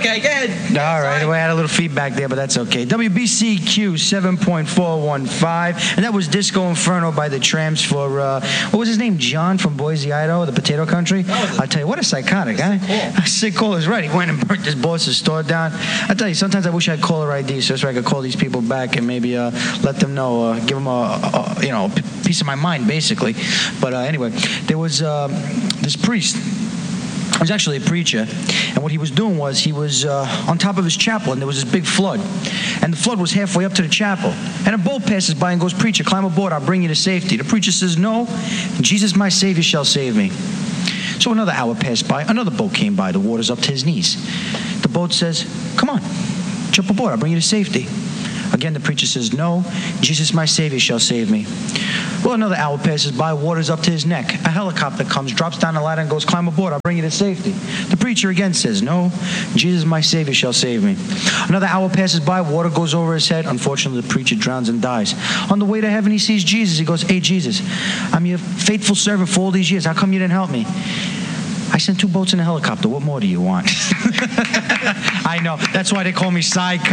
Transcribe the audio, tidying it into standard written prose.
okay, go ahead. All right, we had a little feedback there, but that's okay. WBCQ 7.415, and that was Disco Inferno by the Tramps for, what was his name? John from Boise, Idaho, the potato country? I'll tell you, what a psychotic, huh? Sick call is right. He went and burnt his boss's store down. I tell you, sometimes I wish I had caller ID so I could call these people back and maybe let them know, give them a piece of my mind, basically. But anyway, there was this priest. He was actually a preacher, and what he was doing was he was on top of his chapel, and there was this big flood, and the flood was halfway up to the chapel, and a boat passes by and goes, "Preacher, climb aboard, I'll bring you to safety." The preacher says, "No, Jesus my Savior shall save me." So another hour passed by, another boat came by, the water's up to his knees. The boat says, "Come on, jump aboard, I'll bring you to safety." Again, the preacher says, "No, Jesus my Savior shall save me." Well, another hour passes by, water's up to his neck. A helicopter comes, drops down the ladder and goes, "Climb aboard, I'll bring you to safety." The preacher again says, "No, Jesus my Savior shall save me." Another hour passes by, water goes over his head. Unfortunately, the preacher drowns and dies. On the way to heaven, he sees Jesus. He goes, "Hey, Jesus, I'm your faithful servant for all these years. How come you didn't help me?" "I sent 2 boats and a helicopter. What more do you want?" I know. That's why they call me Psycho.